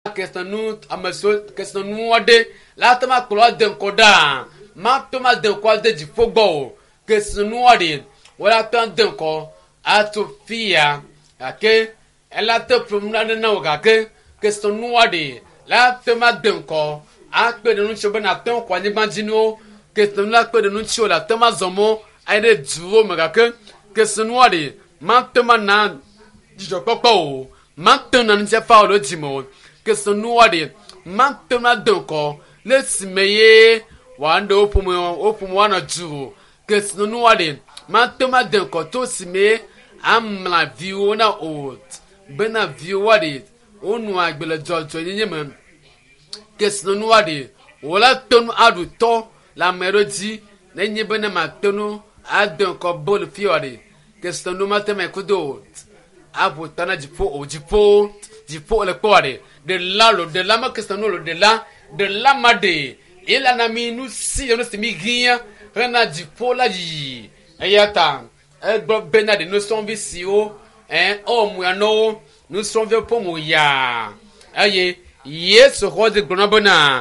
Questonu amaso questonu ode la tama klo de koda ma tama de ko de di fogbo questonu ode wala tan de ko atofia ake ela te promna na o ke questonu ode la tama de ko a pe de nu chobe na ton ko ni banjino questonu la pe de nu cho la tama zomo aide duro ma ke questonu ode ma tama na dijo popo ma tama na nse fa o lo jimo que son noir maintenant donc le simeye wando opomo wana juro que son noir maintenant donc to sime amla viwo na old bena viwo de onu agbele jojo yeyem que son noir wala tonu adu to la melody na nyebe na matonu adon ko bol fiore que son no mateme kudo abu tana jipo le kware de là lo de la ma questano lo de la made il a mi nous si on se mi rien rena jipo la ji ayata e gbo benade nous sommes visio o mu ano nous sommes vieux pour ya aye yes rose gronabona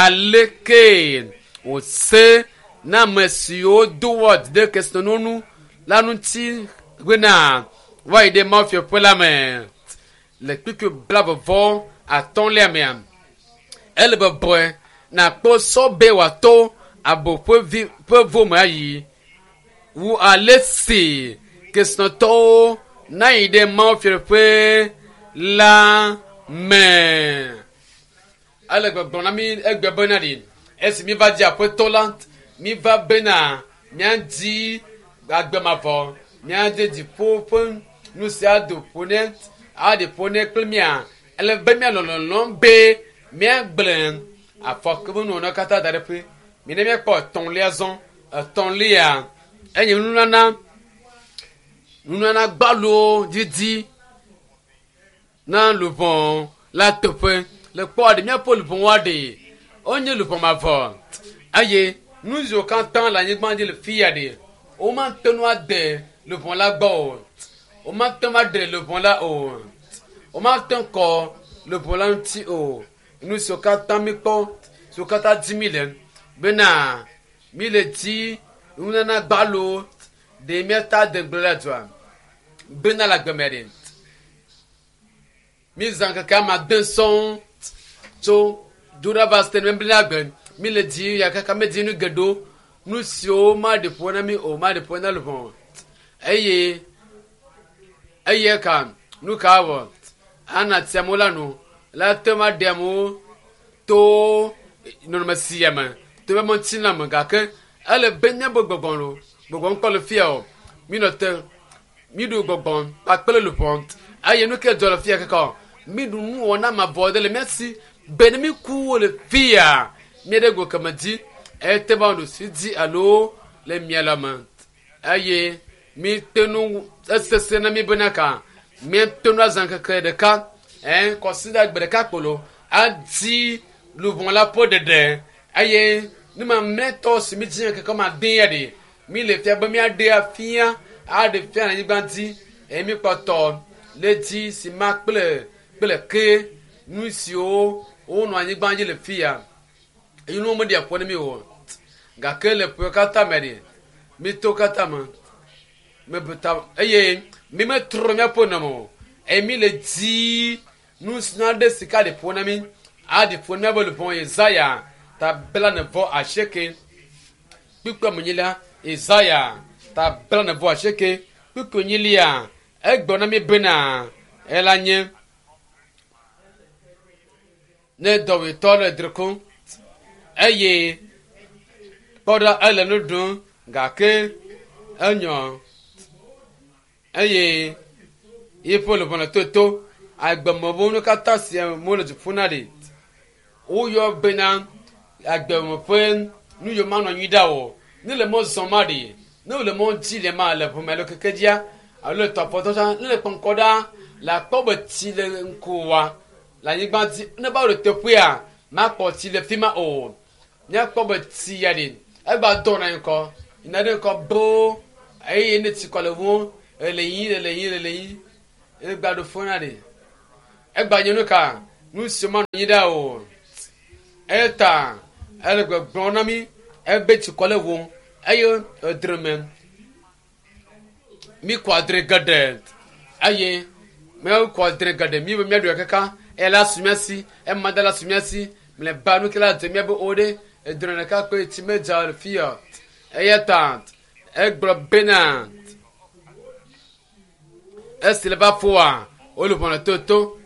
aleke o se na monsieur duwat de questano nous la nous ti gwena wa ide mafia pour la main le plus que blab vont à ton les mêmes elle be boy na po so be wato abo peu vous mai ou à laisser que son to na ide mafia pour la main elle be bon ami egbe bonadi est mi va dire pour tolant mi va bena mi andi agbe ma fo mi andi di popon nous c'est de ponent a de ponent plumia elle be mi lololon be mi gblen a fok bu no kata dare pe mi ne mi po ton liaison ton lia enyi nunana gbalo didi na le bon la tope le po de mi po le bon wa de onye le bon ma fo aye nous au canton la nyigban de le fia de o man tenwa de le bon la gbo o ma de le bon là o ma ko le bon là ti o nous so kata mi ko so kata 10,000 bena 1000 ti una na balo de meta de bladwa bena la gmerin mi zanka kama 200 so dura basten membla gben 1000 ti ya kaka medinu gedo nous so ma de pona mi o ma de pona le bon aye kan nu kawo ana tsemola no la tema demo to no masiyama to be montina mangaka ale benya bogbon lo bogbon ko le fia mi no te mi du bogbon pa pele le pont aye nu ke do le fia ka mi du nu ona ma bode le merci benemi ku le fia mi de go kamadi e te ba no si di allo le mialama aye mi tenu esse na mi bonaka mi tenu azanka krede ka consider breka polo adi lu bon la po de aye ni ma meto si mi tin ka kama din yade mi le fia ba mi ade afia ade fia na yibanti mi poto le di si ma ple ke nu si o no anyigban je le fia inu mo dia po ni mi o ga ke le po kata meri mi to kata ma me buta aye mi me tro mi po na mo mi le di nous n'avons pas de ponami a de ponami le bon Isaiah ta bela ne vo a cheke piko munila Isaiah ta bela ne vo a cheke piko nyilia egbonami bena elanye ne do tole drko eye poda ele no dun gake enyo eye ipo le bon toto agbemo no kata si mo le funade o yo bena agbemo pen nu yo manu yida o ni le mo somade ni le mo ti le ma le pomelo kekedia alo to poto ni le ponkoda la pobe ti le nkuwa la yigbanti ne ba le topia ma po ti le fima o nya pobe ti yade e ba don na nko ina de ko bo ayi ni ti ko le won eleyin e gba do funade egba nyenu ka nous sommes nidao eta elle gronami ebe ti kole wo ayo dreme mi quadre gade aye me quadre gade mi be mi do kaka ela sumiasi e madala sumiasi me ba nu kila de mi be ode e drone ka ko ti meja fiat ayata e gro benant est le ba fois o le bon toto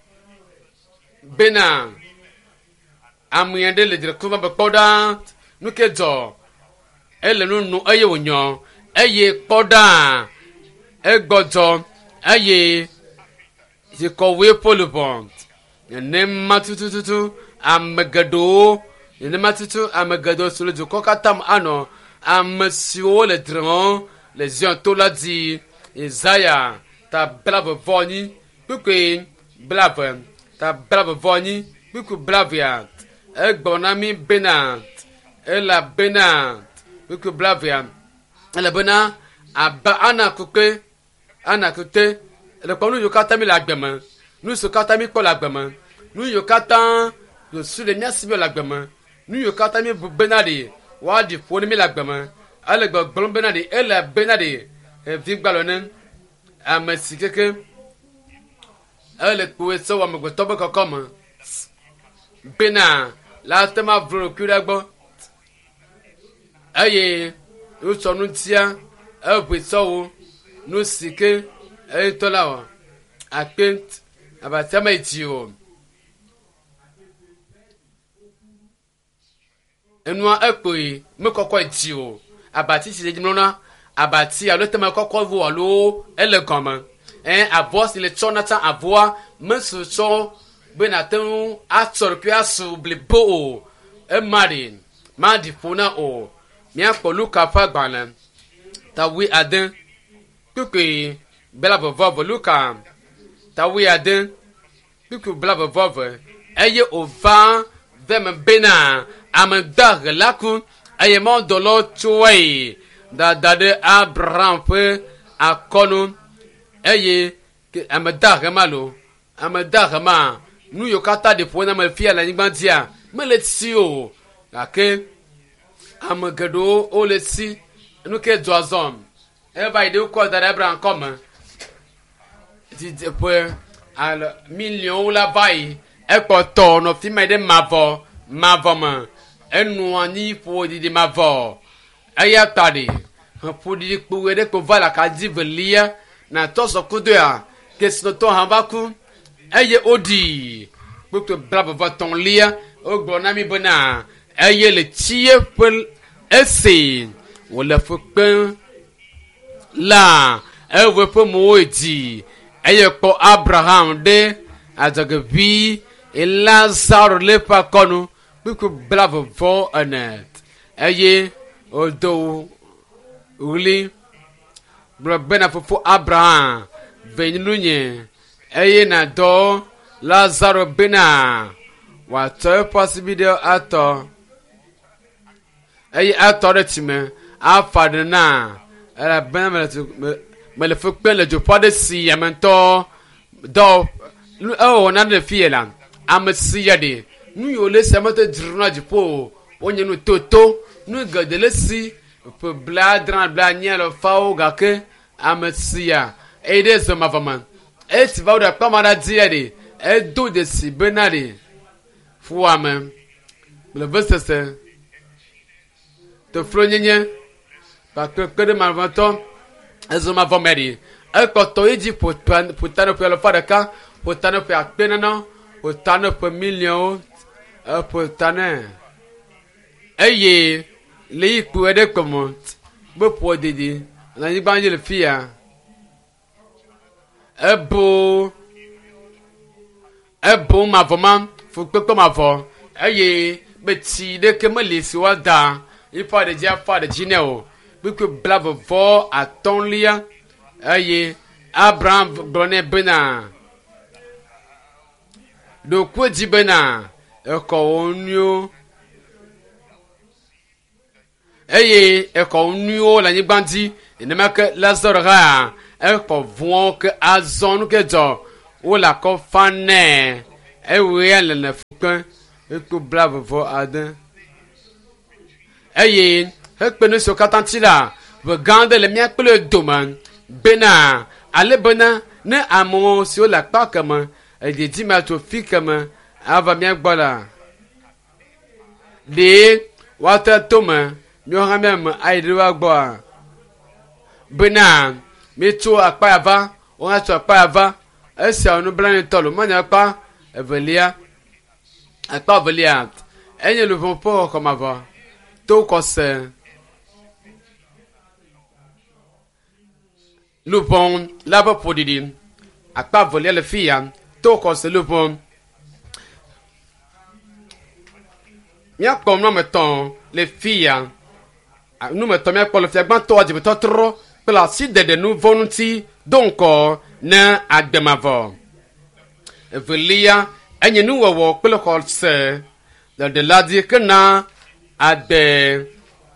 benant amuyende le dire kuma be poda nu ke jo ele nu aye wonyo aye poda e gbojo aye je ko we polubont ne matututu amagado ne matutu amagado sur le kokatam ano amsio le dron les gens to la di Isaiah ta brave voni puke brave ta brave voni puke bravia e gbonami benant e la benant puke bravia la bena aba anakuke anakute le ko nu yokata mi la gbema nu so kata mi ko la gbema nu yokata yo su le miasi mi la gbema nu yokata mi benade wa di foni mi la gbema ale gbon benade e la benade e vi gbalone amesi keke ele ko so wa mo to be kokoma bena la tema vro kura gbo aye o so nu tia e bu so wo nu sike e to la o apent abatama iti o enua ekoi me kokko iti o abati ti lejimona abati alotema kokko vo alo ele koma avos le Jonathan avoa mesu so benatenu atsor piasu blebo e marin madi fona o mi akolu kafa gbana tawi aden kuke bela vovo luka tawi aden kuke bela vovo eye ova them bena amdag laku eye mo dolo tuwe da Abraham pe akonu eye amdag malo amdag ma nu yokata de pona ma fia la ngbantia meletsi o ake amagado o letsi nu ke doazom e ba ide ko da Abraham comme ti po al million la vai e po to no fi me de mavo ma enu ani po di mavo aya tadi po di po de ko vala ka di velia na to so kudoa ke sino to havaku eye odi bukto bravo vaton lia o gbonami bona eye le tie pel ese wala fukpen la ewe po moedi eye po Abraham de azagavi e Lazaro le pa konu bukto bravo vo anet eye odo uli bena fofo Abraham venunye eye na do Lazaro bena wato possibility ato eye ato de time afade na era bena me fo pen le jopo de si amento do o na de fiela am si yade nu yo le samata dirna jopo onye no toto nu gadele si pe bladran blanyelo fawo gake amesia ede zoma vaman et va da pamana diade e do de si benade fuame le vestese to flonyenye pa que de malvanton ezoma vomeri e ko to eji potano pe lo fadaka potano pe apenana potano pe million potane eye le iku ede komont bo po didi na yi banje le fia ebo ma voma fu pepe ma vo eye beti de ke melisi wada ifa de ja fa de jineo biku blavo vo atonlia eye Abraham brone bena do ko di bena e ko onyo eye e ko onyo la ni bandi ne ma ke Lazaro ra e ko von ke azon ke do o la ko fane ewe le ne fukpe ekpo blave vo ade eye ekpe ne so katanti la ve gande le mia kple dome bena ale bena ne amo si o la pa kama de di ma to fi kama ava mia gbala de wata tome mi o ha mem aide wa gbo bena mi to apa ava o ha to apa ava esi onu blan tolo manya pa evelia apa velia enye le vont pas comme avant to kose le vont là-bas pour dire apa velia le fille to kose le vont mia comme nous mettons les filles nous mettons mia pour le faire ban to di mettons trop la si de nous volonté donc na ademavo evelia enye nu wo pele kolse de la di kana ade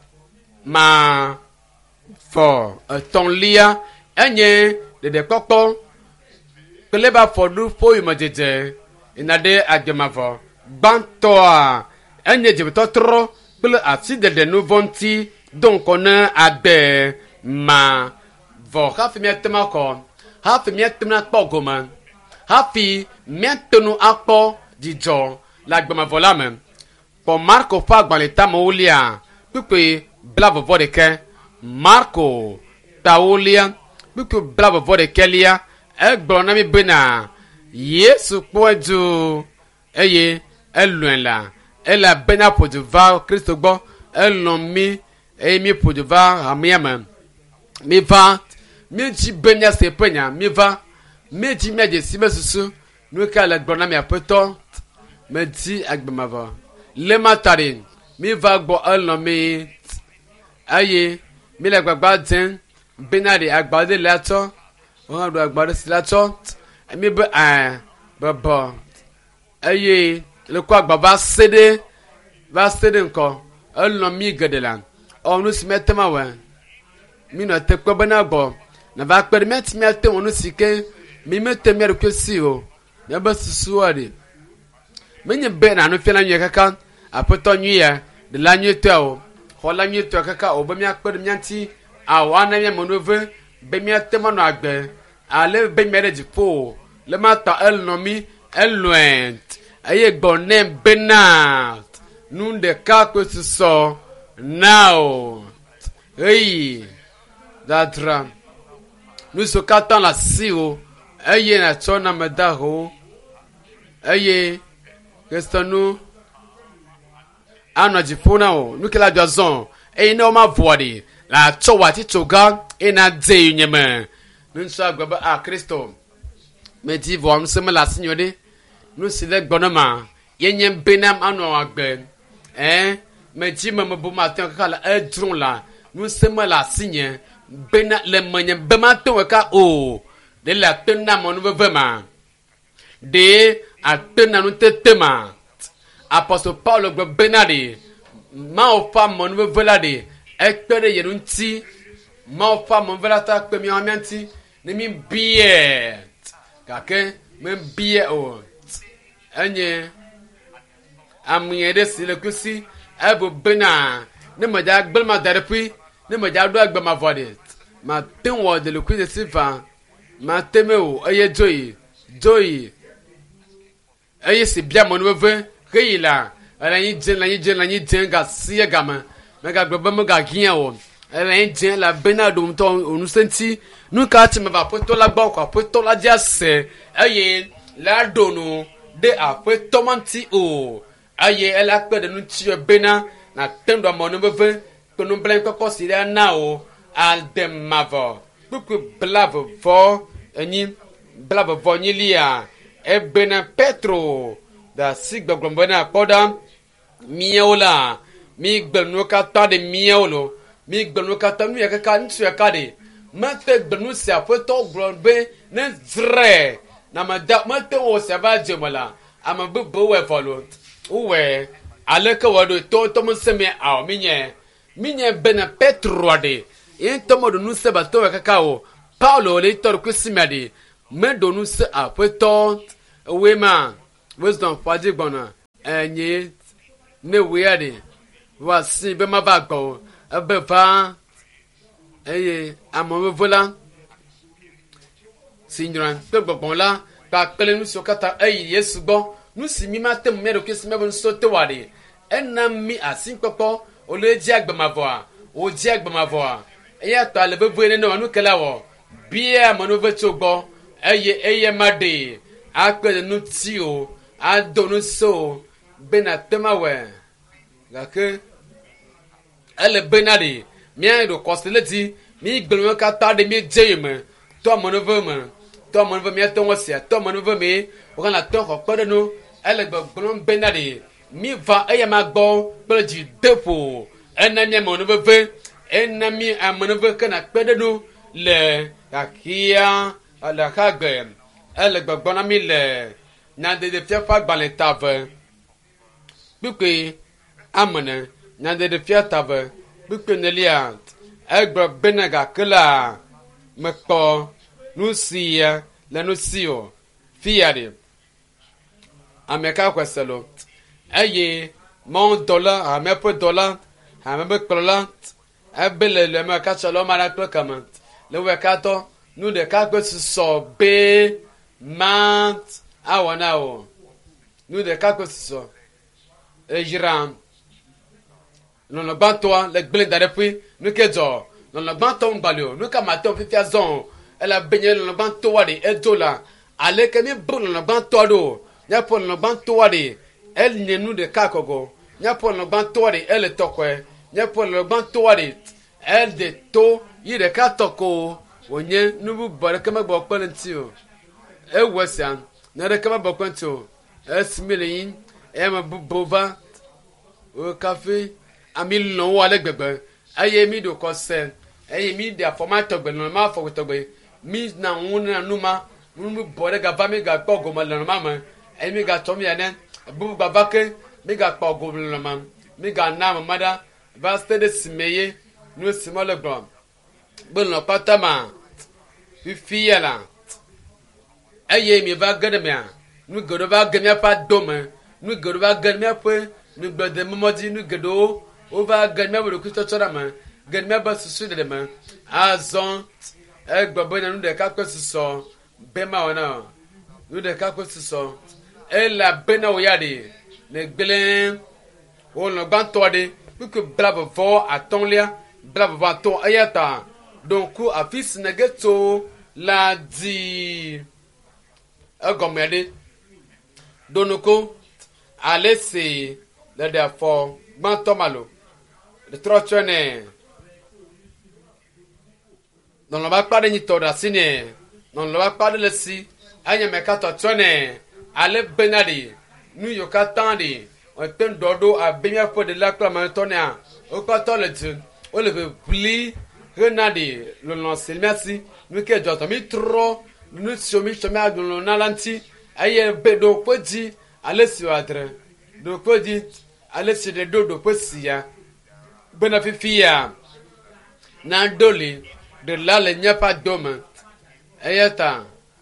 ma for ton lia enye de kokpo pele ba for du po imajete inade ademavo bantoa enye je totro pele aside de nu vonti donc on ade ma vo hafi mietema ko hafi mietema pogoma hafi mietenu akpo dijo la gbama vola même pour Marco fa gbaleta moulia pipe blavo vodeke Marco taulia pipe blavo vodekelia egbona mi bena Yesu poju eye eluen la ela bena poju va Christo gbo elon mi emi poju va amiam mi va mi ji benya se penya mi va mi ji me de si mesusu nu ka la gbona mi apeto me di agbemava le matari mi va gbo elon mi aye mi le gbagba den benari agbade lato won do agbade silato mi be baba aye le kwa gbaba cede va cede nko elon mi gedelan onu si metema wa mi no te kwa bana gbo na va permet mi ate onu sike mi mete mi rekwesi o na ba susuade menye be na no fela nyi kaka apoto nyi ya de la nyi to o hola nyi to kaka o be mi akpere mi anti awana mi monove be mi ate mo no agbe ale be mi reji po le ma ta el no mi eluent aye gbonne benat nunde ka ko so now hey datra nous so katan la sio aye na chona medaho aye Restons-nous à notre jifuna nous que la doison et non ma voix la chowa ti choga et na de nyeme nous so agba a Christo me di vo nous me la signode nous c'est bonnement yenyem benam anu agbe me di me bu matin kala edron la nous c'est me la signe bena le menyem be matin ka o de la tenna mon vema de atena no tetema apostle Paul gbe benade ma o fa mon velade ekpere yerunti ma o fa mon velata pe mi amianti ne mi biet kake me bie o enye amye de sile kusi ebo bena ne mo ja gbel ma derpi ne mo ja do agbe ma vodet ma tenwo de le kusi sifa ma temeo eye joy aye c'est bien mon neveu reila ala yin jen ga siye gama me ga gbebe me ga gian o ala yin jen la benado mto onu senti nu ka ti me va poto la gba ko poto la dia se aye la donu de apoto manti o aye ela pe de nu ti bena na tendo mon neveu ko nu blen ko si na o al demavo beaucoup blavo fo eni blavo vo ni lia ebena Petro da sigba glombana poda mieola mi gbenu kata de miolo mi gbenu kata mi yakaka ntu yakade mate gbenu se apoto glombe ne zre na mada mate o se ba jemola ama bubu we follow uwe aleka wado to museme aw minye bena Petro ade intomo do nu se ba to yakaka o Paulo le tor kusimade me do nu se apoto wema wisdom fadi gbona enye ne weade wa si be ma ba gbo ebe va eye amowe vola signora pe gbon la pa pele nu so kata eye yesu gbo nu si mi ma tem me do kesi me bon so te wade enam mi asin popo oleji agbamavo a oji agbamavo a eye to ale be buene no anu kala wo bia manove to gbo eye made akpe nu ti o adonu so bena temawe gake ele benade mi do kosteleti mi gbelmo ka ta de mi jeyeme to manove mi to wosia to manove mi o kana to ko pedenu ele gbelmo benade mi va eye ma gbo peji depo enami manove enami amanove kana pedenu le kakia ala kagbe ele gbogbona mi le na de fiafa gbalentave buke amane na de fiatave buke nelia egbo benaga kala mekpo nusia le nusio fiade ameka kweselo eye mon dollar amepo dollar amebe klola ebele le me ka chalo mara to kama le we ka to nu de ka kwe so be mant awana o nu de ka kwe so ejiram non le bantoa le gbele da depuis nu ke jo non le banto mbalio nu ka maton fifia zon ela benye non le banto wadi edola ale ke mi bru non le banto do nya po non le banto wadi el ne nu de ka kogo nya po non le banto wadi el tokwe nya po non le banto wadi el de to yi de ka toko onye nubu bare kama gbo kpelenti o e wesian na de kama gbo kwenti o esmileyin e ma bova o cafe ami lo wa le gbegbe aye mi do ko se aye mi de format togbe no ma fo togbe mi na wona numa nubu bare ga va mi ga gbogo ma le no mama e mi ga to mi ene bu ba vake mi ga gbogo le no mi ga na mada va stede simeye nu simole gbo bon no patama fiya la aye mi va gademia nu godo va gemia pa dome nu godo va gemia pe nu gbede momodi nu godo o va gemia wo ku totora ma gemia ba susu de ma azon egbabo na nu de ka kwesiso be ma ona nu de ka kwesiso e la bena wo yade ne gbele o no gbanto de ku bravo vo atonlia bravo va ton ayata donc a fils negeto la di agomede donoko alese le de fo gbantomalo de trochone non lo va pare ni toda sine non lo va pare le si anya mekato chone ale benadi nu yokatandi o ten dodo a bemia fo de la clama tonia o ko to le tu o le pli renadi lo non merci nu ke joto mi tro nu somi agno nalanti aye bedo podi alesi wadre do podi alesi de do posia bena fifia na doli de la le nyapa dome ayata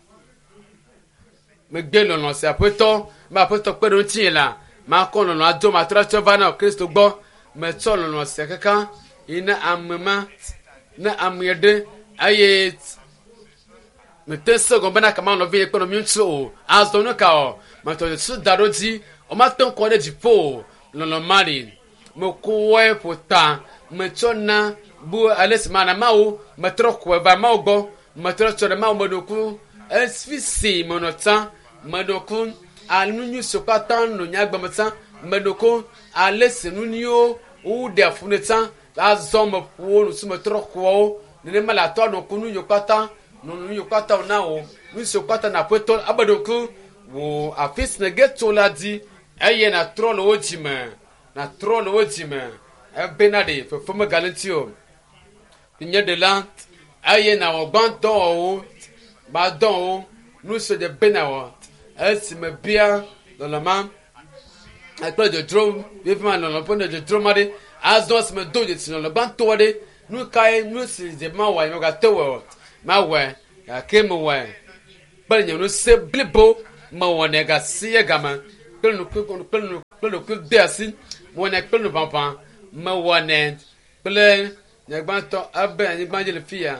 me gbelo no se apoto ma poto pedo ti la ma kono no ado ma tracho vana Kristo gbo me tolo no se kaka ina amema na amyede ayet me tese go bana kama no vie kono miunso azo no ka o ma to su daroji o ma ton ko de jipo no mari mo kuwe pota me chona bu ales mana mau me trokwe ba mau go me trocho mau modoku esfisi monota modoku alunyu sopatan no nyagba mata modoku ales nunio u de funeta azo mo pu no su me trokwo ne mala to no kunu yokata no yokata na o nu sopata na peto abadoku wo afis na geto ladi eye na troll ojime na troll ojime e benade fo me galantio pinye de la eye na o gbanto o ba don o nu se de benawo esi me bia dans la main avec de drum vivement dans le point de drum mari as dos me do de dans le gbanto de nu kai nu se de ma wa yo ga to ma wa ya ke mo wa ba nya nu se blibo ma wone ga siye gama kpelnu deasi wone kpelnu pampan ma wone kple nyagbanto abe nyagban jele fia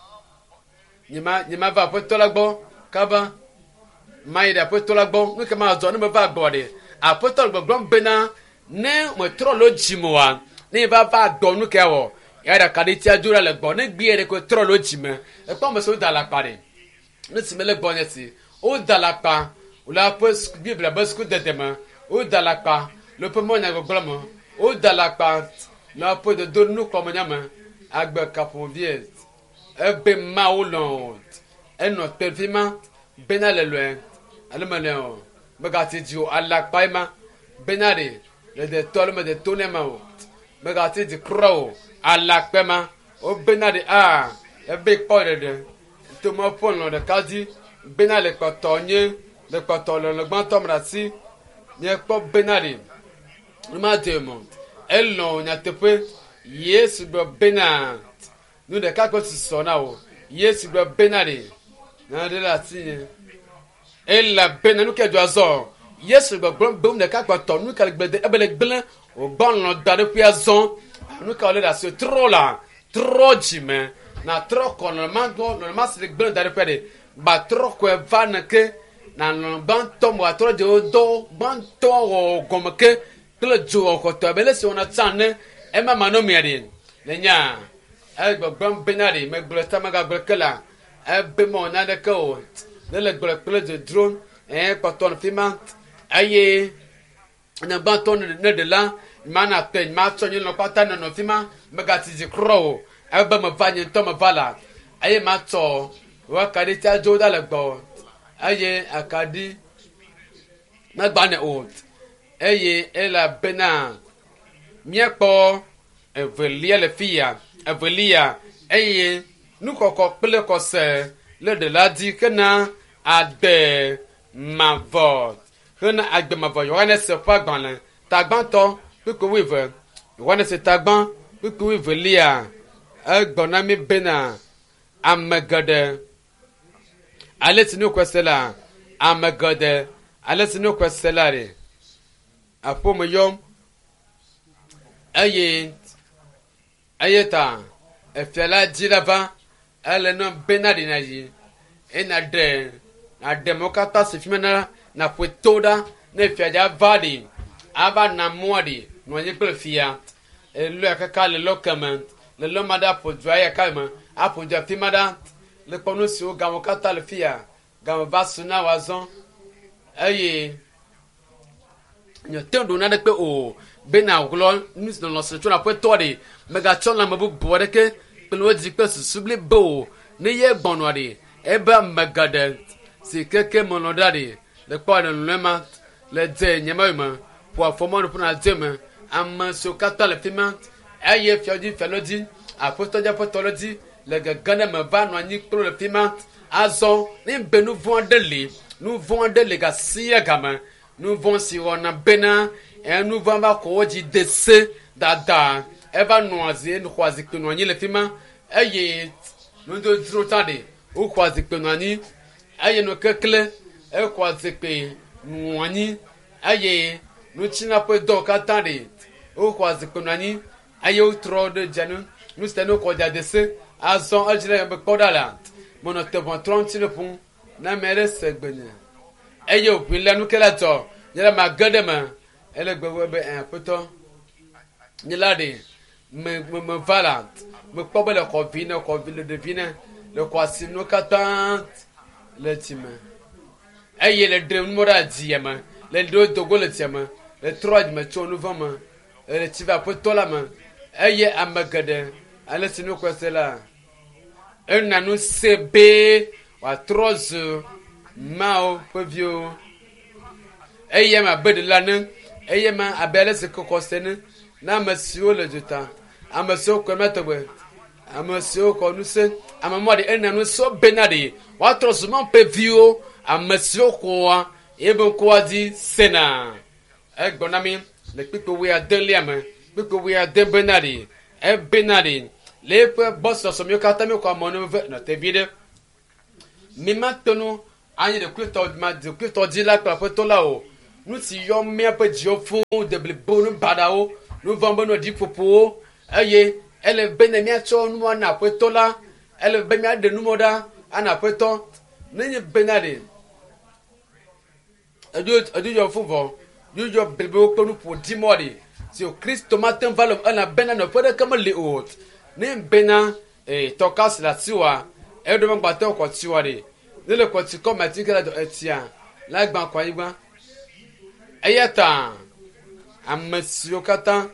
nyima va potola gbo kaba mai da potola gbo nuke ma zo ni ma va gbo de a potola gbo bena ne mo tro lo jimoa ni va gbo nuke wo ya da kaditi adura le gbo ne gbi ere ko tro lo jime e pa mo so da la pare ne si me le gbo nyesi o da la pa o la pos bible basku de dema o da la pa le pe mo nya go glamo o da la pa na po de do nu ko mo nya ma agbe kapon vies ebe ma o lon e no perfima benale loin ale maleo bagati dio alla paima benare le de tolme de tonema o bagati di crow alla pema o benare a ebe pore de to mo pon lo de kazi benale ko tonye de ko tolo le gbon tomrasi nye ko benare ma demo elno nya tepe yesu do benat nous de kako si sona o yesu do benare na de la tinye ella bena nous ke do azon yesu do bom de kako to nous ka gbede ebele gbele o bon no dare pu azon nous ka le da se trop jime na trop kon no mango no mas le gbele dare pu de ba trop ko va na ke na no ban to mo atro de do ban to o gomke kle jo ko to bele se ona tsanne e ma mano miade lenya e gbon benari me gbota maga gbekela e be mo na de ko le gbekele de drone e paton fima aye na baton ne de la mana pe ma tonye no pata no fima mega ti di crow e be mo vanye to mo vala aye ma to wa kadi ta joda le gbo aye akadi na gba ne old aye ela bena miepo evelia le fia evelia aye nu koko pele ko se le de la di kana agbe mavot kana agbe mavot yo ne se pa gban ta gban to ko wive yo ne se ta gban ko wive lia agbona mi bena amagade aletinu kwesela amagade aletinu kwesela re apomo yom aye ta efiala jirava ele no benadi na yi ena de mokata se fimena na pwetoda na fiaja vadi aba na mwadi no ye plefia elu akaka le lokament le lomada podwa ya kalma aponja fimada le kono si o gamokata le fia gam vasuna wazon aye nyo tendo na de pe o bena glo nis no se tona pweto de mega chona mabu bodeke pelo di pe subli bo ne ye gbonu ade eba magade si keke monodade le pa de lema le de nyema po fomo no na deme am so kata le fima aye fiodi felodi apostoja potolodi le gagana me va no anyi pro le fima azon ni benu vondele nous vendons les gars si gamin nous vont si on a bena et nous vont va ko di desse dada e va noazi nous croisi que nous ni le fima aye nous de trotade ou croisi que nous ni aye no kekle e croisi que nous ni aye nous china peu donc attendez ou croisi que nous ni aye au trop de janu nous steno ko dia desse azon ajire be kodala monote bon 30 le pont na mere segbene aye o pinle nu kela to yela magadema ele gbewe be en poto nyilade me valant me pobele ko vine de vine le kwasi no katant le time aye le de mora diema le do dogo le tiema le troj me chonu vama le tiva poto la ma aye amagade ale sinu kwesela en nous sebe wa trozo mao povio eyema bedelanen eyema abele se kokosene na masio le juta amasio ko metobwe amasio ko nuse amamode en nous so benade wa trozo man povio amasio ko ebe ko di sena egbonami le pipo we adeliam pipo we adebenade e benade le pe boss so mi kata mi ko amonu no te vide mi matonu Anye de Christo dit là, pour là, nous si yon mien peu Dieu fou, de blibou, nous badao, nous vendons nos 10 pour aye, elle est bénémia cho, nous en a peu là, elle est bénémia de nous moda, en a peu temps, n'est bénade. Adieu, yon fou, yon blibou, nous pour 10 mois. Si Christ matin va le la bena ne peut comme les autres. N'est bena et tokas la tiwa, et de mon bateau quoi tiwade. Ne le quoi tu comme a dit que la de etia. La ban quoi iba. Ayata. A monsieur katan.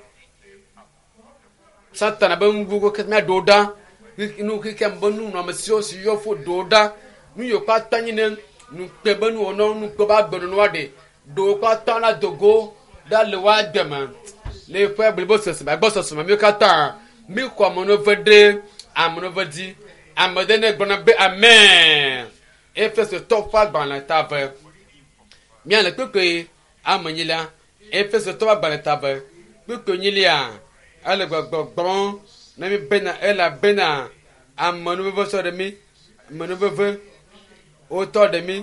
Satan a ben bugo ket me doda. Nous qui kem bon nous monsieur si yo fo doda. Nous yo pas tanine. Nous pe ben nous non nous ko ba ben no de. Do ko tan la dogo dans le wa demain. Les frères Bilbosos, ma boss, ma mieux qu'attend. Mi quoi mon overdé, à mon overdit, à me donner bon amen. Et fait ce top pas dans la table. Bien le que à mon yila, et fait ce top dans la table. Que n'y a, elle bon, n'ami bena, elle a bena, à mon nouveau sort de mi, mon nouveau auteur de mi,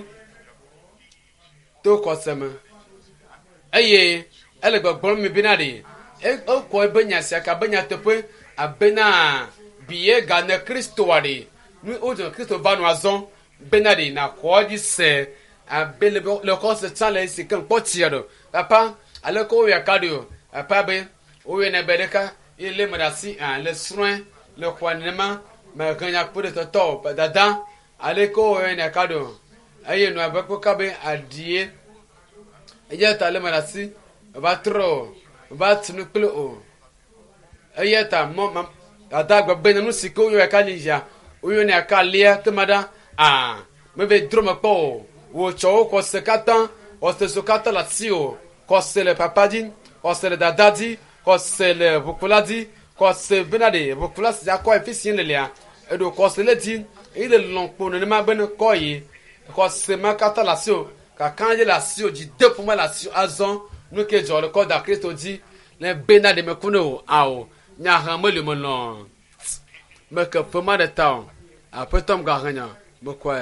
tout quoi ça me. Aïe, elle bon mi benadi. E ko benya siaka benya tepe abena biye gane Kristo wade nu ojo Kristo va no azon benade na ko di se abele le ko se tsale se kan potiado papa ale ko ya kadio papa be o ye na bedeka ile madasi an le soin le kwanema ma ganya pour de to dada ale ko ye na kadio aye no abako kabe adie eya ta le madasi va trop va nous plus haut. Ayata, maman, adagba benanu siko yo akalija. Uyo ne akalia temada. Ah, me ve droma po. Wo cho ko sekatan, o se sokata la tio. Ko se le papadin, ko se le dadadi, ko se le bukuladi, ko se benade, bukula se ko efisien le lia. Edo ko se le di, ile longpo ne ma ben ko yi. Ko se makata la tio. Ka kanje la tio di de pour moi la tio azon. Nous que Dieu le corps de Christ dit les bénins de me kuno ao nya hamwe le monon me que pour moi de temps après tom garanya me quoi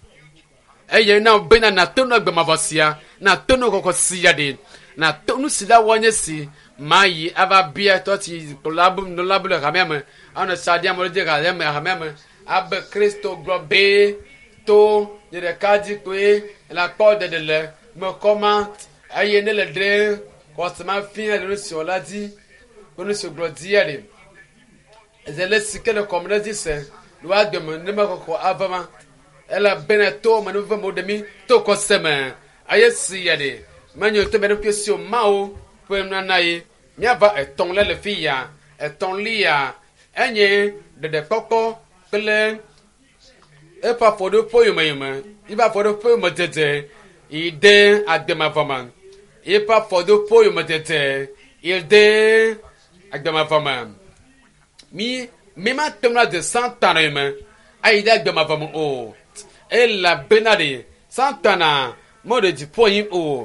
eye na bénins na tono gbe mavosia na tono koko siya de na tono sila wonye si mai ava bia toti kolabum no labule kameme ana sadia mo de kameme ab Christo globe to de kadi kwe la corde de le me comment aye ne le dre ko sama fin de sur la dit on se glodia de ezele sikele comme dit c'est loi de me ko avant elle a beneto me no mo de mi to ko sema aye si ya de manyo to be question mao pour nanaye nya va eton le fia eton lia enye de koko pele e pa fodo poyo mayuma i ba fodo poyo mo tete ide agdema vaman e pa fodo poyo mo tete ide agdema vaman mi ma temla de 100 ans me aide agdema vaman o e la benade 100 ans mo de di poyin o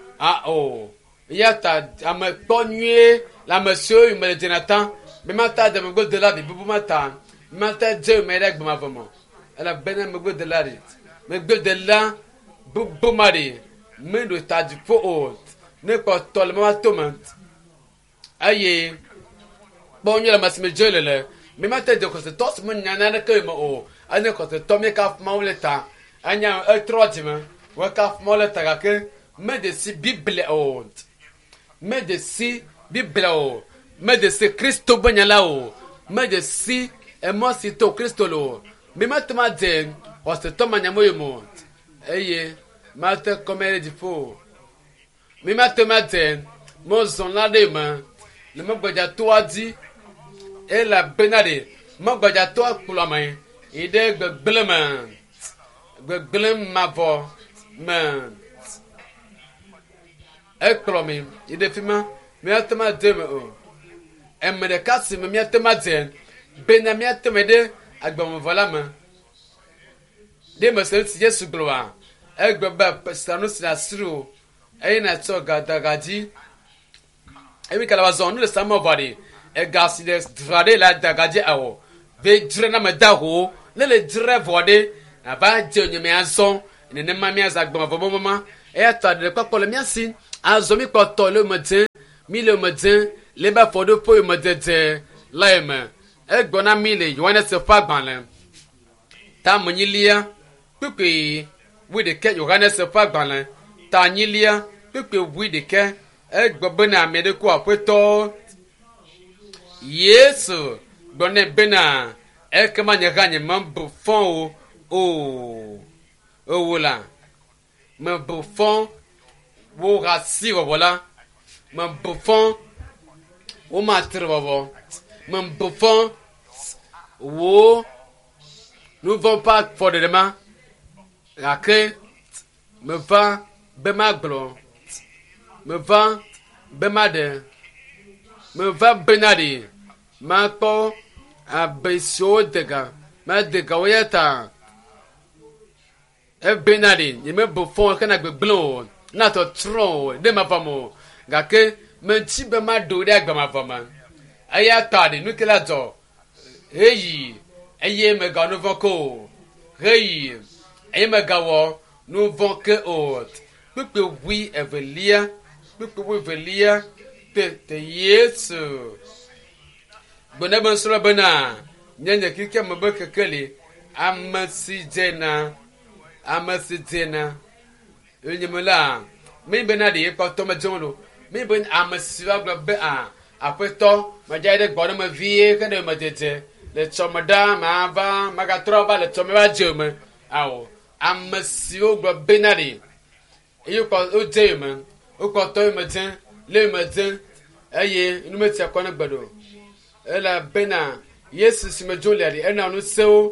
o yata ame tonye la monsieur me de Jonathan me mata de me go de la bi bu mata mata je me reg ma vaman elle a béni me go de la rit me go de la bu mari me do ta du po o ne ko tol ma tomate aye bonyo la masme jolele me mata de ko se tos me nyana na ke mo o ane ko se to me ka ma oleta anya e trojima wa ka ma oleta ka ke me de si bible o me de si bible o me de si Kristo banyala o me de si e mo si to Kristo lo me matma de o se to manyamo yemo eye mate komere di fo me matma de mo zon la de ma le mo gbaja to adi e la benade mo gbaja to akpulama ide gbeglem ma vo man ekromi ide fima me atma de me emre kasi me atma de benami atma de agbam vola ma de me se Yesu gloa egbeba pastano sinasru na to gadagaji ebi kala zon le sama body e gasi de drade la dagaji awo ve dre na me dago le dre vode na ba je nyame anson nene ma mi azagba vɔ mama eya ta de kpɔkpɔ le mia si azɔ mi kpɔtɔ le me dze mi le me dze le ba fɔ do po me dze la ye me egbɔna mi le Yohanes ƒe agbalẽ ta menyilia kpekpe wi ɖeke Yohanes ƒe agbalẽ ta nyilia kpekpe wi ɖeke egbɔ bena ame ɖe ko aƒetɔ Yesu gbɔ ne bena ekema nye hã nye me bu fɔ o la me bu fɔ wo hasi wɔwɔ la me bu fɔ wo ma tri wɔwɔ me bu fɔ wo nuvɔ pa fɔ ɖeɖe ma gake me va be ma gblɔ me va be ma ɖe me va bena ɖe ma kpɔ abe siwo dega ma dega wo ya ta ebena ɖe nye me bu fɔ kana gbegblẽ o na tɔtrɔ o ne ma va mo gake me ŋuti be ma do ɖe agba ma va ma eya ta ɖe nu ke la dzɔ heyi eye mega nu vɔ ko heyi eye mega wɔ nu vɔ ke o kpekpe wi evelia te Yesu gbɔna be nsrɔ̃ bena nye kike me be kekeli ame si dzena enye me la mi bena ɖe kpɔtɔ me dzɔ lo mi be ame si va gblɔ be aƒetɔ medza ɖe gbɔ ɖe me vie ke ɖe me dzedze le tsɔ me ɖa mava magatrɔ va le tsɔ me va dze me awɔ ame siwo gblɔ bena ɖe eye wodze yi me wokpɔtɔ yi me dze le yi me dze eye numetia kɔ ne gbe ɖo elabena Yesu si me dzo lia ɖe ena nu sewo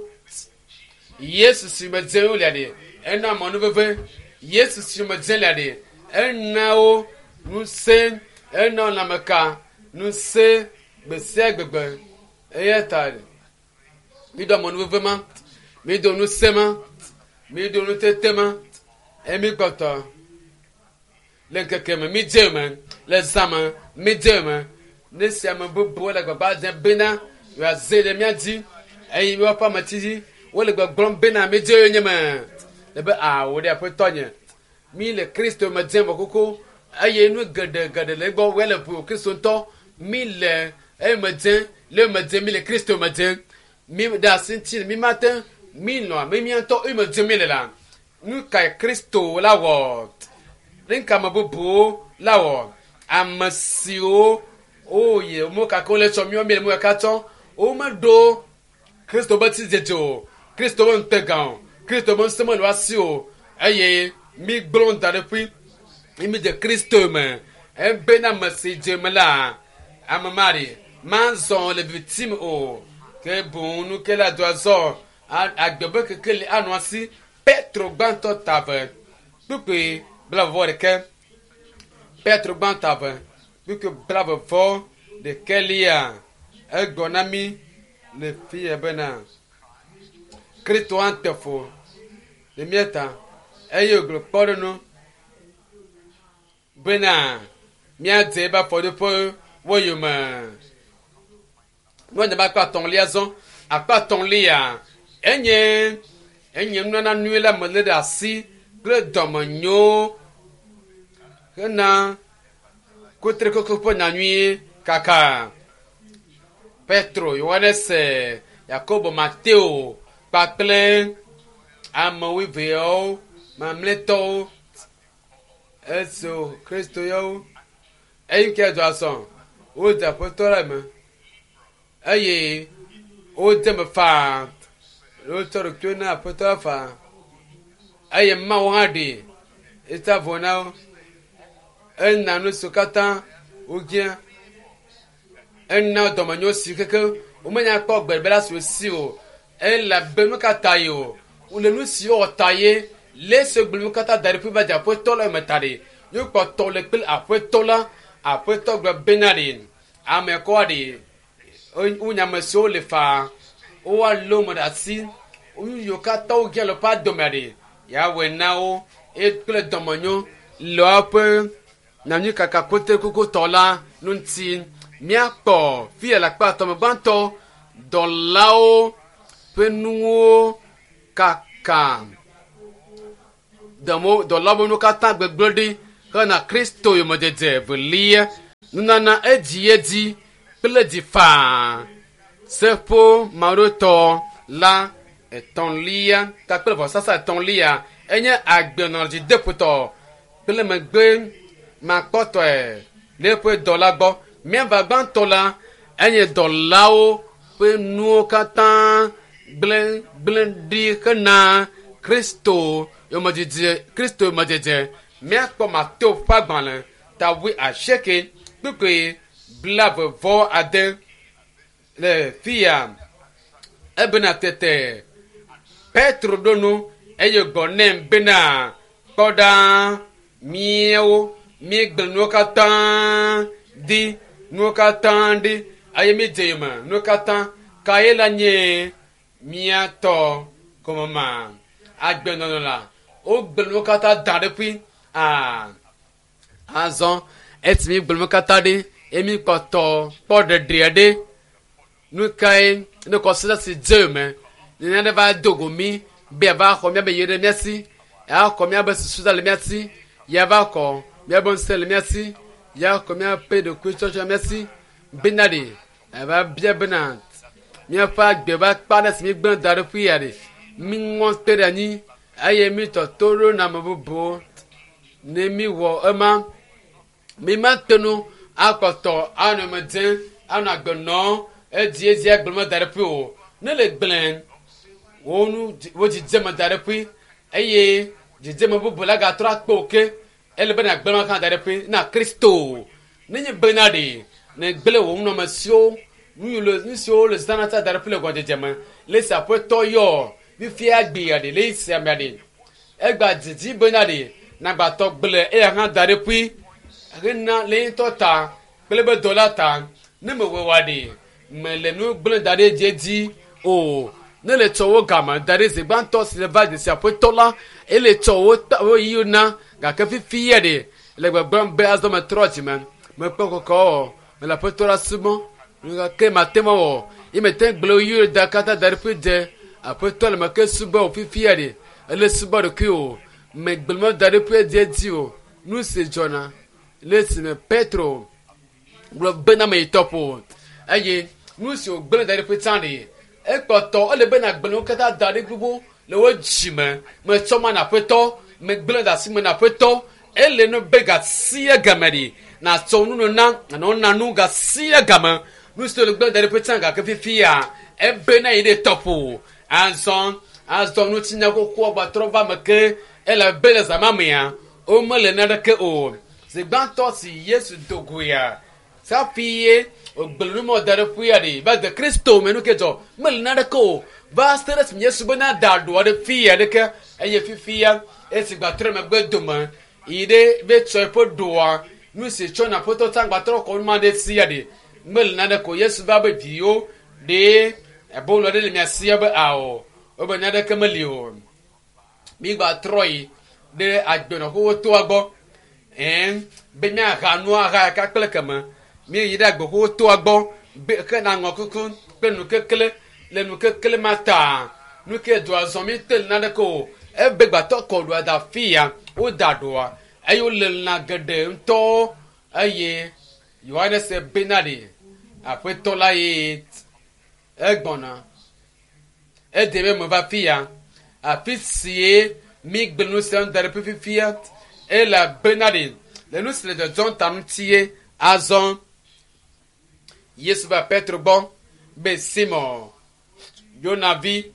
Yesu si me dze wo lia ɖe ena mɔnu veve Yesu si me dze lia ɖe ena wo nu se ena lãmeka nu se gbesia gbegbe eya ta mi do mɔnu veve ma mi do nu se ma mi do nu tete ma emi gbɔtɔ le nkeke me mi dze me le zã me mi dze me ne sia me bubu le gbagba dze bena yoaze ɖe mia dzi eye woƒe ametsi wole gbɔgblɔm bena mi dze nye me le be wo ɖe aƒetɔ nye mi le Kristo me dze vɔ koko eye nu geɖe le gbɔ wele ʋu Kristo ŋutɔ mi le me dze le me dze mi le Kristo me dze mi ɖe asi ŋuti mi ma te mi nɔ mi ŋutɔ me dze mi le la nu ka Kristo la wɔ ne ka me bubuwo la wɔ ame siwo ye mo kake wole tsɔ mi le mo ka tsɔ wo me ɖo Kristo be ti dzedze o Kristo be ŋutega o Kristo be ŋusẽ me le asi o eye mi gblɔ da ɖe ƒi mi dze Kristo me ebena me si dze me la ame ma ɖe mazɔ le vitim o ke boŋ nu ke la do azɔ agbe be kekeli anɔ asi Petro gbãtɔ ta ve kpekpe bla vɔ ɖeke Petro gbãtɔ ve kpekpe bla vɔ ɖeke lia egbɔ na mi le fi bena Kristo antefo le mia ta eye wògblɔ kpɔ ɖe nu bena míadze eba fɔɖoƒe wo yome wɔnyɛ be akpa atɔ̃lia zɔ akpa atɔ̃lia enye nunana nui la me lé ɖe asi kple dɔmenyo hena kotre koko ƒe nyanyui kaka Petro Yohanes Yakobo Mateo kpakple ame wuiveawo mamlɛtɔwo ezo Kristo yawo eyi ke do azɔ wode aƒetɔ la me eye wode me faa wotsɔ ɖokui na aƒetɔ la faa eye Mawu hã ɖe eta vɔ na wo ena nu siwo katã wogia ena dɔmenyo si keke womenya kpɔ gbeɖe la si wosi o elabe nu katã yi o wole nu siwo wɔta ye le se gblẽ nu katã da ɖe ƒi va dze aƒetɔ la me ta ɖe yewo kpɔtɔ le kple aƒetɔ la aƒetɔ gblɔ bena ɖe ame kɔa ɖe wonyame siwo le faa woalé me ɖe asi nu yiwo katã wogia le ƒe adome ɖe yawɔe na wo kple dɔmenyo le woƒe nyanyui kaka kote kokotɔ la nu ŋuti míakpɔ fi le akpa atɔme gbãtɔ dɔlawo ƒe nuwo kaka damo do labo no kata gbeglodi kana Kristo yomodede velia nunana edi pele di fa sepo maroto la eton lia ka pele vo sasa eton lia enye agbenorji deputo pele megbe makoto lepo dolagbo mi va gban tola enye dolao pe nu kata blen di kana Kristo yomodede mi akpo ma to fagban ta wi asheke porque blave vo ade le fia ebena tete Petro dono eye gonem bena koda mieo mi gbenu katan di nu katan di aye mi jema nu katan kaela nye miato como ma agbenu la o gbenu katan dan depuis azon etimi gbenu katan di emi koto pode driade nu kai ne consider si jeme ni ne va dogomi be va ko me be yere merci ya ko me be suza le merci ya va ko me bon sel merci ya ko me pe de question merci benadi va bien benant mi fa gbe ba panes mi gbon dare fu yare mi won tere ni aye mi to toro na mabubo ne mi wo ema mi mantenu akoto anu meden anu agbono edi agbelmo dare fu o ne le gblen wonu wo jijema dare fu eye jijema bubu la ga tra poke ele bena agbelmo kan dare fu na Kristo ne benadi ne gbele wo no masio ni sio le zanata dare fu le go jijema le sa po to yo bi fi agbe ade le isi amade egba jiji benadi na gba to gbele e han dare fu rena le tota gbele dola ta ne me we wade me le nu gbele dare jeji o ne le towo gama dare se gban to se va de se apotola e le towo o yuna ga ka fi yede le gbon be azo me trochi man me poko me la potola sumo nga ke matemo o e me ten gbele yu da kata dare fu de apotola me ke subo fi yede ele subo de ku me gbele dare fu jeji o nu se jona lesi Petro glo bena me topo aye nusi o gbele dare petande e kpoto o le bena gbele kata dare gugu le wo jime me choma na peto me gbele da si me na peto e le no bega sia gamari na tonu no na nu ga sia gama nusi le gbele dare petanga ka fifia e bena ide topo anson nu tinya ko gba trova me ke e la bele za mamia o me le na ke o se gbanto si Yesu doguya sa fiye o gbelmo dare fuyade ba de Kristo menu kejo mel na ko ba stres Yesu bana dado de fiye de ke eye fifia esi gbatre me gbeduma ide be tsopo doa nu se chona poto tangba tro ko ma de siade mel na ko Yesu ba be bio de e bo lo de le mesia ba ao o ba na de kemelio mi gba troi de agbono ko to agbo benya ganua ga ka kle kama mi yida gbo ko to agbo be ka na ngokukun pe nu kekele le nu kekele mata nu ke do azomi tel na de ko e be gba to ko do da fia o da do ayo le na gede nto aye yohane se benadi ape to la yi egbona e debe mo va fia apisie mi gbenu se on dare pe fia et la benadi le nous le de John tantie azon Yesu va Petro bon be Simon Jonavi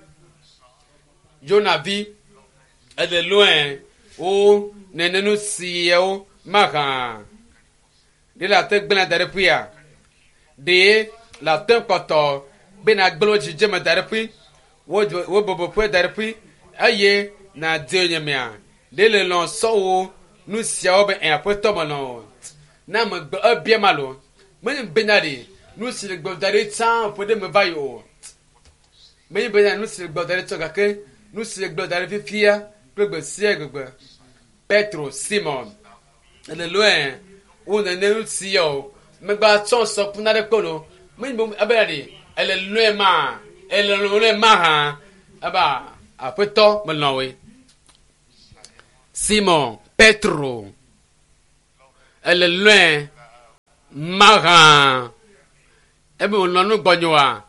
elle est loin o nene nous sieo mara de la tête bena dare puya de la tête koto bena gbelo jije dare pu wo bobo pu dare pu aye na denyemia de le lon so nu sia obe en apoto malon na me bien malo me benadi nu si le gbodare tan po de me vayo me benadi nu si le gbodare to gake nu si le gbodare fifia gbegbe sia gbegbe Petro Simon le loin o ne nu si yo me gba ton so punare kono me bo abadi ele loin ma ha aba apoto malon we Simon Petro elle loin marin ebe on no gbonyoa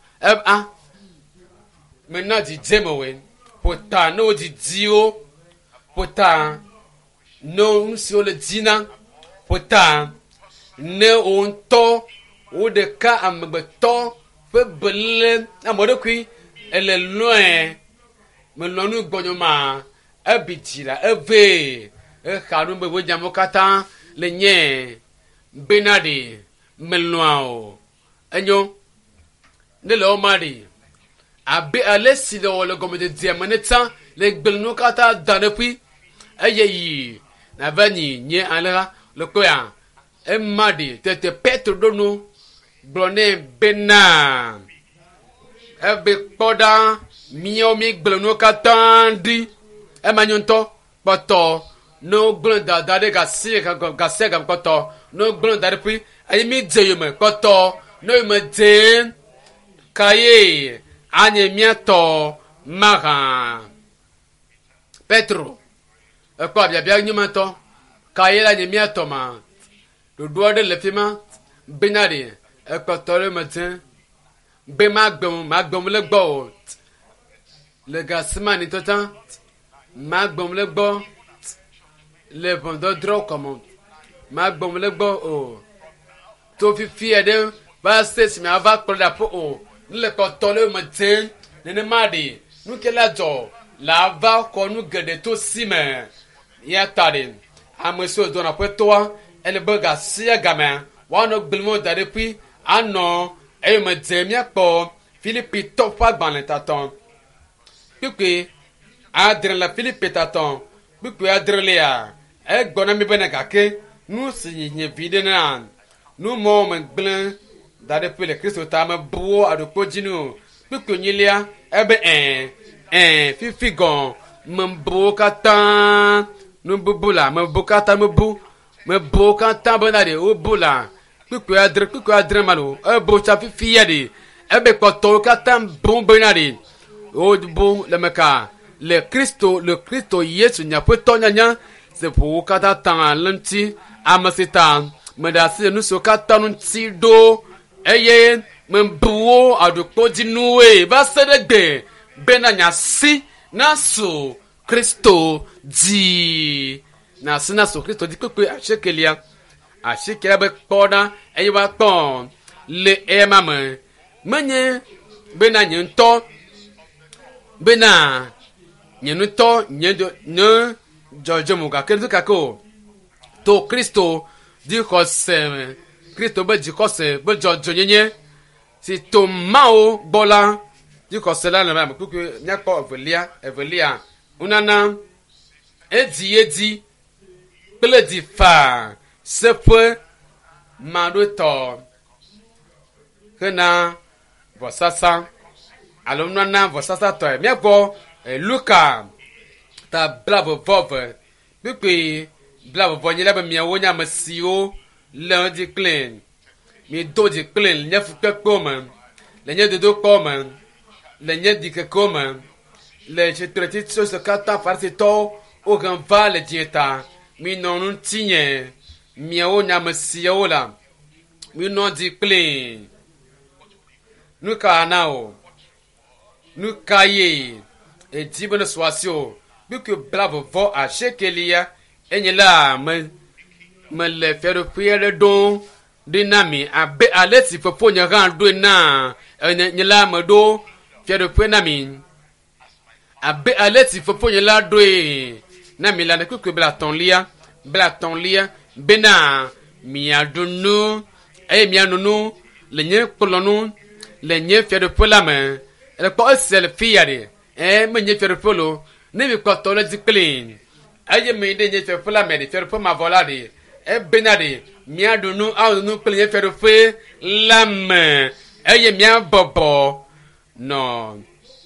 maintenant di jemowe pota no di dio pota no sur le dina pota ne on to o de ka ambeto pe bele amode kui elle loin maintenant no gbonyoma abitira eve khanu be wo jamokata le nye benadi melnoao enyo ne lo mari abi alesi le gomme de diamaneta le gbelnokata danepi ayeyi na vani nye ala le koya emadi tete petro donu blone bena ebe poda miomi gbelnokata ndi emanyonto poto no glonda dade gasega koto no glonda depuis ayimi dzeyeme koto no me dzen kaye anye miato mara Petro ko bia nyumato kaye la miato ma do do de le fima benade koto le matin be magbom le gbo le gasman totan magbom le gbo le vendeur drogue comme ma bon le bon oh to fi ede ba stes me ava kola po oh le ko tole matin ne madi nu ke la jo la va ko nu gede to sime ya tade ameso do na toi ele boga sia gamin wa no gblmo da depuis ano e me temia po Philippe to fa ban taton pique adre la Philippe taton pique adre le gona mi bena kake nu si nye vide na nu mo men glen da de pele Kristo ta me bo adoko jinu pico nyilia ebe fifi gon membo kata nu bubula membo kata membo kata benade o bula pico adre malo ebo cha fifi yade ebe koto kata bon benade o bo le meka le Kristo Yesu nya poto nya c'est pour kata tanga lanti amasita medasi nu so kata nu ti do eye membuo adoko jinue ba sedegbe benanya si naso Kristo di naso Kristo di pepe achekelia be koda eye ba ton le emame menye benanya nto bena nyenuto nyedo ne George Muga kedu kako to Kristo di kose Kristo be di kose be George nyenye si to mao bola di kose la na kuku nyako evelia unana edi pele di fa sepe madoto kena vosasa alomna vosasa to miako Luka ta bravo vove pipi bravo vonye la mi awonya masio le di clean mi do di clean nya fuka koma le nya do koma le nya di ke koma le je traite so se kata farsi to o gan vale dieta mi non tinye mi awonya masio la mi non di clean nuka nao nuka ye et dibone soisio que bravo vo a shekelia enyela me le faire prière don dinami abe aleti popo nya ran do na enyela me do faire prière nami abe aleti popo nya do na mi la ne que bla ton lia bena mi adunu mi anunu le nye polonu le nye faire prière la main elle pas celle fiade me nye faire polo ne mi kwato le clean aye me de nye fe la me de fe ma volade benade mi adunu nu clean fe fe lam aye mi bobo no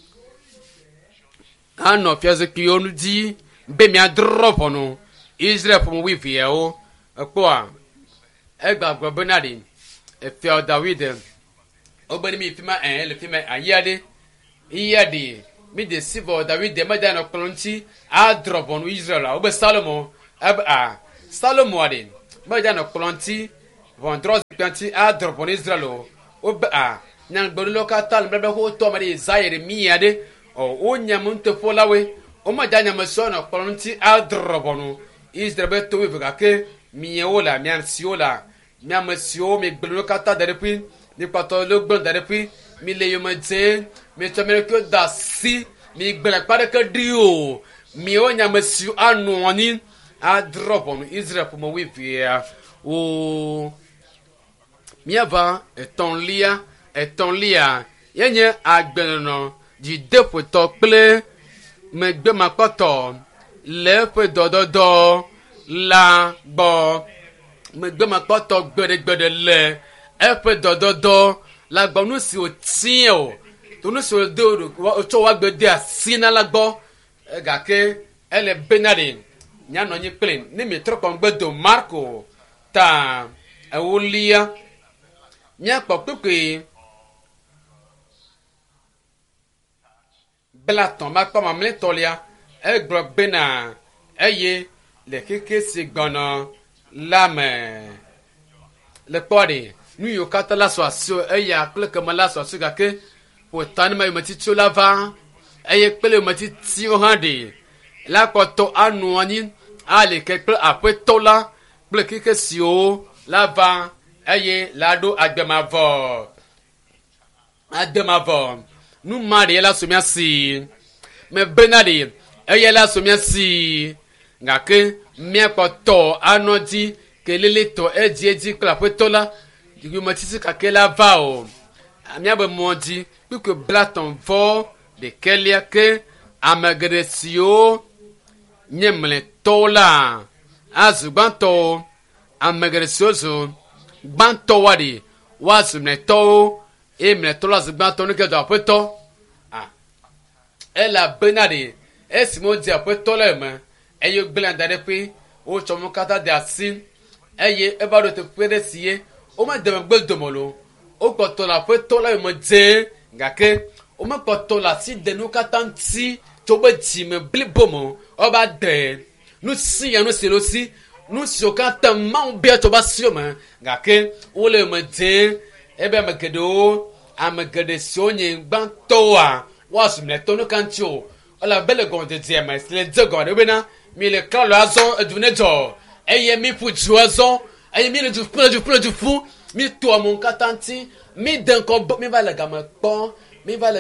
ano fiaze ki onu di be mi drop no Israel from we fi o kwa gbagbo benade fe David obani mi fi ma le fi ma ayade iyade mi de sivo David de maja no klonti a drobon Israel obe Salomo Salomo ade maja no klonti von dros planti a drobon Israel obe nyang gbolo ka tal mbe ho to mari Zaire mi ade o nyam nte folawe o maja nyam so no klonti a drobon Israel be to we ke mi ola mi ansiola mi amasio mi gbolo ka ta depuis ni pato lo gbon depuis mi le yo mate mi to me ko da si mi gbela pare ka dio mi o nya masiu anu oni a drop on Israel pour mo wi via o mi ava eton lia yenye agbeno di depo to ple me gbe ma poto le pe dododo la gbo me gbe ma poto gbede le e pe dododo la gbo nu si o tin o to nu so de o to wa gbede asina la gbo ga ke ele benade nya no nyi plane ni mi tro kon gbedo Marco ta ewulia nya pokuke Blaton ma pa mamle tolia e gro bena eye le keke si gbona la me le podi nu yo kata la so aso eya kle ke mala so aso ga ke po tan ma yomati chola va eye pele yomati ti o hande la ko to anu ani ale ke pe ape tola ple keke si o la va eye lado agbemavo nu mari la so miasi me benadi eye la so miasi ngake mia ko to anodi kelele to eji kla pe tola you matisi ka kela va o amia be modi que Blaton vo de kelia ke amagresio nyemle tola azugbanto amagresiozo gbanto wadi wasumle to emle tola zugbanto no ke do apeto ela benade esimo di apeto le me eyo glanda de pe o chomo kata de asin eye ebado te pede siye o ma de gbedomolo o ko to la pe to la mo je ngake o ma ko to la si de no kata nti to be ti me blibomo o ba de nu si ya no si lo si nu si o kata ma o be to ba si o ma ngake o le mo je ebe magedo amagede si onye gban to a wasumle to no kancho ola bele gon de die ma le de gon de bena mi le kan lo azon edunejo eye mi puju azon eye mi le du fu mi to mon katanti mi den ko mi va le gama pon mi va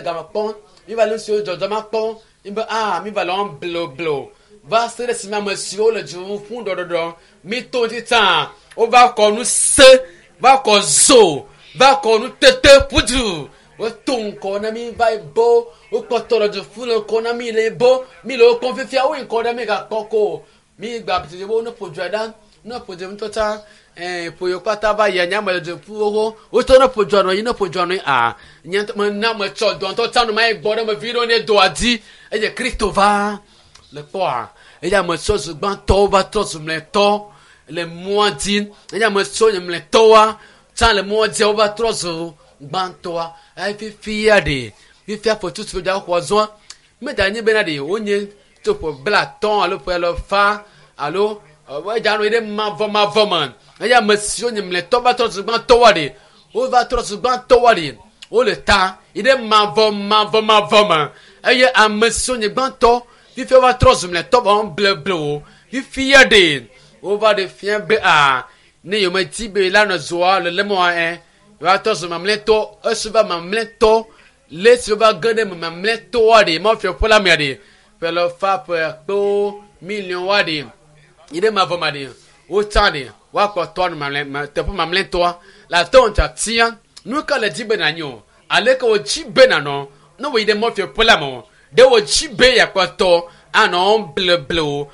le sur jojo ma pon mi va le en blo va se le sima monsieur le du fu do mi to di tan o va ko nu se va ko zo va ko nu tete puju o ton ko na mi va bo o ko to le du fu le ko na mi le bo mi lo kon fifia o ko na mi ga koko mi gba bi bo no poju adan no poju mi to ta poyo pata ba ya nya ma de fu o to no poju ano yi no poju ano nya na ma cho don to ta no mai gbo na ma video ne do adi e je Kristo va le poa e ya ma so gban to va to su mle to le moadin e ya ma so mle to wa ta le moadin o va to su gban to wa ai fi ade fi for tout da ko zo me da ni benade onye to po Blaton alo po lo fa alo wa janu ide ma vo man aya monsieur ni mle to ba to gban to wade o va to gban to wade o le ta ide ma vo man aya a monsieur ni gban to fi fe va to mle to bon bleu fi ade o va de fien be ni yo me ti be la no zo le mo va to ma mle to e se va ma mle to le se va gade ma mle to wade mo fi pour la merde pe lo fa pour million wade ide ma vo made o tande wa ko to ma te pour ma mle to la tonta tia nu ka le dibe na nyo ale ko chi be na no we ide mo fi pour la mo de wo chi be ya ko to anon bleu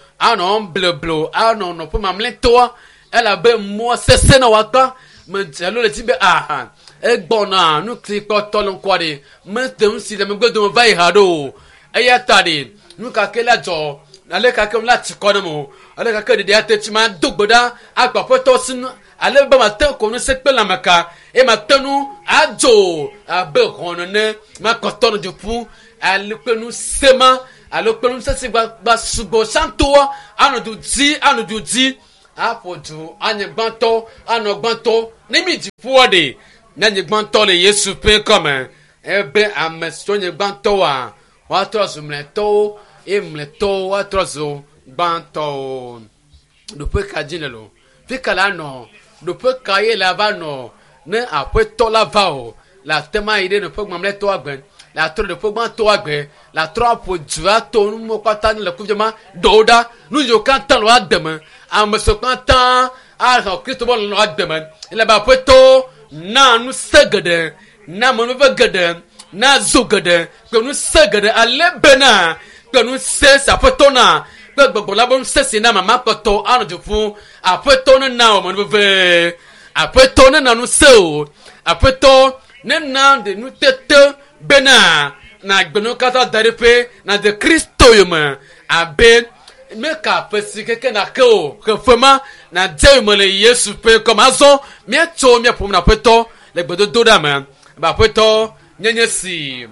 anon no pour ma mle to ela be mo sese na wa ka me jalo le dibe egbona nu kli ko to lon kwade me te nsi de me gbedo va ihado tade nu ka kela jo ale ka kem lati ko na mo ale ka ke de ate ma dogboda agba poto sinu ale ba ma te ko nu se pe la maka e ma tenu ajo abe kono ne ma ko to no ju fu alukpenu sema alukpenu sese gba sugo santo anodu di apodu anyegbanto anogbanto nimi di fuode nyegbanto le Yesu pe comme ebe ameso nyegbanto wa watrozo mleto emleto watrozo gbanto do pe kadinelo fikala no do pe kaye lava no ne apeto lava o la tema ide no pe gbamleto agben la tro de pe gbanto agben la tro apodu ato mo pata ni le kujema doda nu yo kan tan lo adem ameso kan tan a Kristo bo lo adem ile ba peto na nu segede na mo no vegede na zogede pe nu segede alebena pe nu se sapeto na pe gbogbo labo se na mama koto anu de fun apeto na o mo no ve apeto na nu se o apeto na de nu tete bena na gbenu kata darepe na de Kristo yoma abe meka pesi keke na ko fema na je mo le Yesu pe comme azo mi to mi pom na peto le gbedo doda ma ba peto nyenye si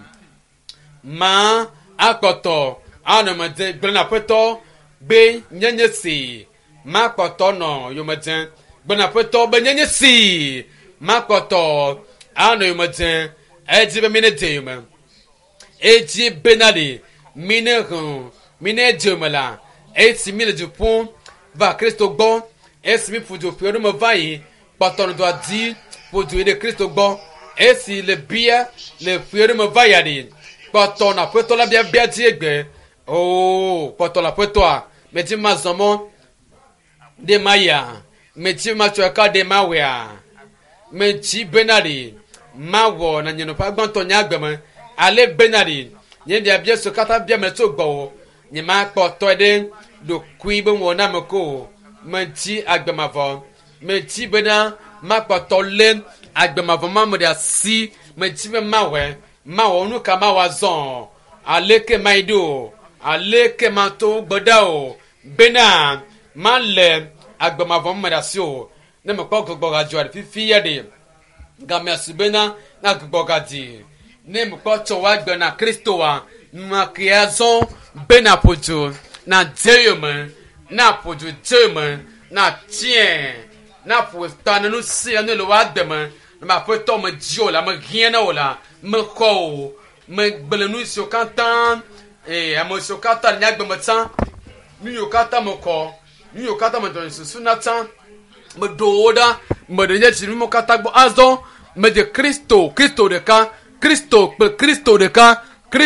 ma akoto ana ma de gbe na peto be nyenye si ma koto no yo ma den gbe na peto be nyenye si ma koto ana yo ma den eji be mine de yo ma eji benali mine ron mine de yo la esi mile du pont va Kristo gbo esi mi fujo pe no mo vai patron do adi fujo de Kristo gbo esi le bia le fuere mo vai adi patron na peto la bia di egbe oh patron la peto a me di mazomo de maya me di machoka de mawea me di benari mawo na nyeno pa gbon to nya agbema ale benari nye dia bia so kata bia me to gbo nye ma po to de do kuibe wona meko menti agbemavo menti bena makpoto len agbemavo mamode asi menti me mawe nu kama wazon aleke maido aleke manto gbodao bena male agbemavo madasio ne meko gbogbo radio fifi yade gamesi bena na gbogbo gadi ne meko to wa gbe na Kristo wa makiazon bena poto na Dieu na poju Dieu na tien na posta na no si anu lo adem ma poto me dio la me rien na ola me ko me gbelenu so kantan amo so kantan nya gbe matan mi yo kata mo ko mi yo kata mo don su na tan me doda me de nya chiri mo kata gbo azon me de Kristo de ka Kristo de ka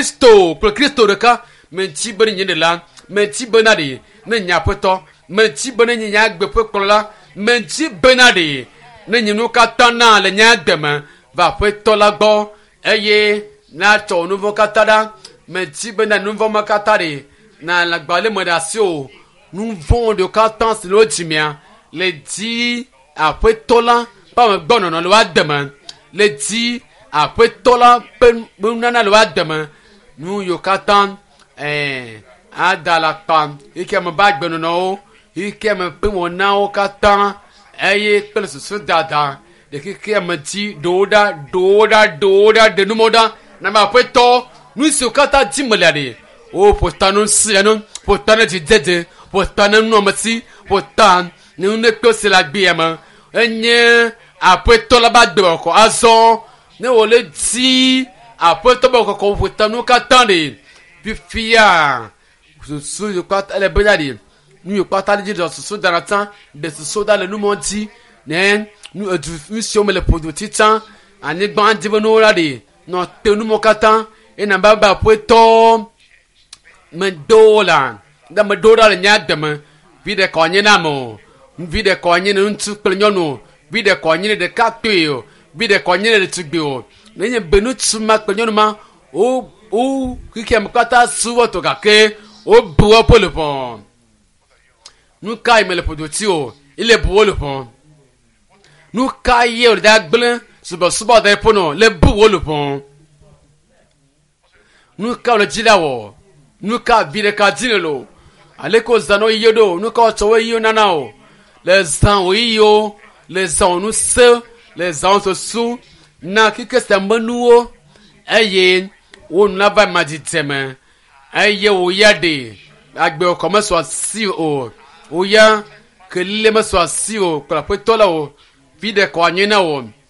me ti beri nyinde la menti benadi ne nyapoto menti benani nya gbepe klola menti benadi ne nyinu katana le nya gbema va peto la gbo eye na to nouveau katada menti benani nouveau makatari na la gbale modasio nous vont de katan lo timia le di apetola pa me gbono no lo adema le di apetola pe nana lo adema nous yo katan adala pam ike me bagbe no ike me pe wona o katan eye pele su dada de ike me ti doda de numoda na ma peto nu su kata ti melade o postanu sianu postanu ti dede postanu no masi postan ni ne ko se la gbe ma enye apeto la bagbe ko azo ne wole ti apeto ba ko postanu katan de fifia su yo kwata le benadi nu yo kwata le Jesus su daratan de su da le nu monti ne nu edu mission me le podo titan ani gban dibo no rade no te nu mokatan e na baba poeto me dola da me dola le nya dem bi de konye na mo bi de konye no ntu plenyo no bi de konye de katwe bi de konye de tugbe o ne nye benu tsuma plenyo no ma o kike mkata suwo to kake o buwo po le pon nu kai me le podoti o ile buwo le pon nu kai ye o da gblen subo da pono le buwo le pon nu ka le jilawo nu ka vire ka dinelo ale ko zano yedo nu ka to we yo nana o les zan o yo les zan nu se les zan so su na kike se manuo eye wo nuna va ma di tɛmɛ eye wo ya de agbe o kɔmɛ sɔ si o ya kelile mɛ sɔ si o kɔlɔpɛtɔ la o fi de kɔ anyi na o